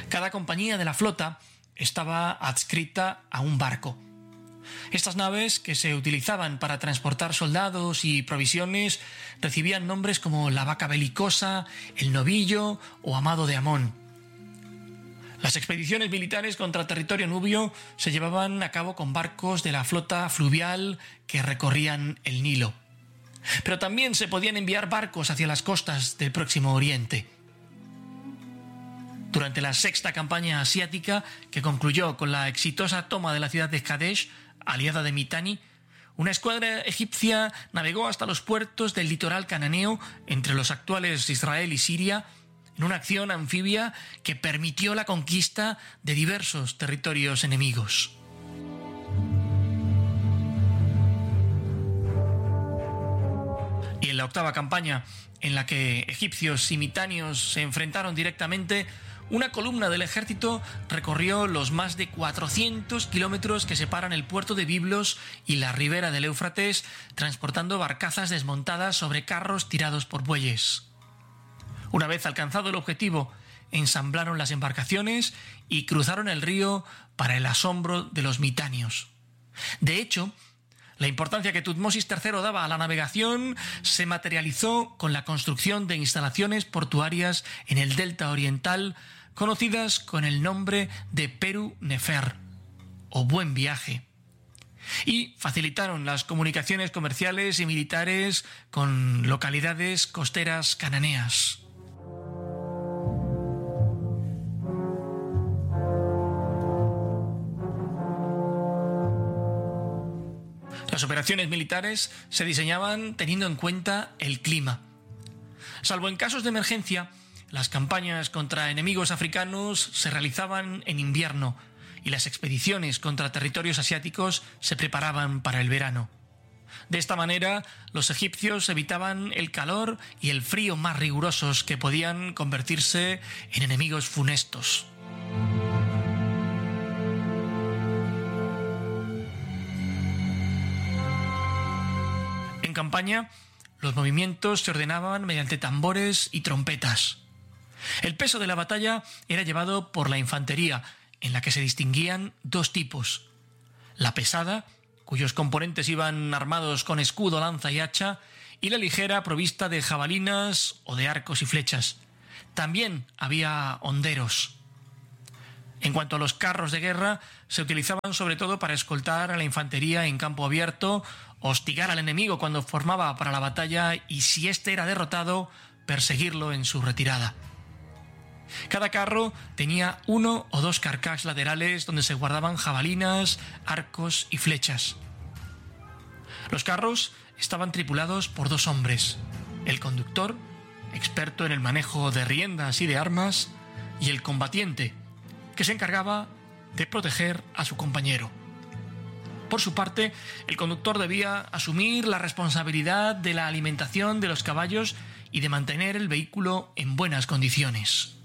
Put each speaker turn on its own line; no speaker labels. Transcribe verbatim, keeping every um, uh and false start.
Cada compañía de la flota estaba adscrita a un barco. Estas naves, que se utilizaban para transportar soldados y provisiones, recibían nombres como la Vaca Belicosa, el Novillo o Amado de Amón. Las expediciones militares contra territorio nubio se llevaban a cabo con barcos de la flota fluvial que recorrían el Nilo. Pero también se podían enviar barcos hacia las costas del Próximo Oriente. Durante la sexta campaña asiática, que concluyó con la exitosa toma de la ciudad de Kadesh, aliada de Mitanni, una escuadra egipcia navegó hasta los puertos del litoral cananeo entre los actuales Israel y Siria, en una acción anfibia que permitió la conquista de diversos territorios enemigos. Y en la octava campaña, en la que egipcios y mitanios se enfrentaron directamente, una columna del ejército recorrió los más de cuatrocientos kilómetros que separan el puerto de Biblos y la ribera del Éufrates, transportando barcazas desmontadas sobre carros tirados por bueyes. Una vez alcanzado el objetivo, ensamblaron las embarcaciones y cruzaron el río para el asombro de los mitanios. De hecho, la importancia que Tutmosis tercero daba a la navegación se materializó con la construcción de instalaciones portuarias en el delta oriental, conocidas con el nombre de Peru Nefer, o Buen Viaje, y facilitaron las comunicaciones comerciales y militares con localidades costeras cananeas. Las operaciones militares se diseñaban teniendo en cuenta el clima. Salvo en casos de emergencia, las campañas contra enemigos africanos se realizaban en invierno y las expediciones contra territorios asiáticos se preparaban para el verano. De esta manera, los egipcios evitaban el calor y el frío más rigurosos que podían convertirse en enemigos funestos. En campaña, los movimientos se ordenaban mediante tambores y trompetas. El peso de la batalla era llevado por la infantería, en la que se distinguían dos tipos: la pesada, cuyos componentes iban armados con escudo, lanza y hacha, y la ligera, provista de jabalinas o de arcos y flechas. También había honderos. En cuanto a los carros de guerra, se utilizaban sobre todo para escoltar a la infantería en campo abierto, hostigar al enemigo cuando formaba para la batalla y, si éste era derrotado, perseguirlo en su retirada. Cada carro tenía uno o dos carcás laterales donde se guardaban jabalinas, arcos y flechas. Los carros estaban tripulados por dos hombres: el conductor, experto en el manejo de riendas y de armas, y el combatiente, que se encargaba de proteger a su compañero. Por su parte, el conductor debía asumir la responsabilidad de la alimentación de los caballos y de mantener el vehículo en buenas condiciones.